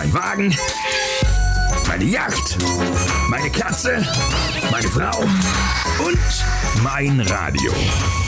mein Wagen, meine Yacht, meine Katze, meine Frau und mein Radio.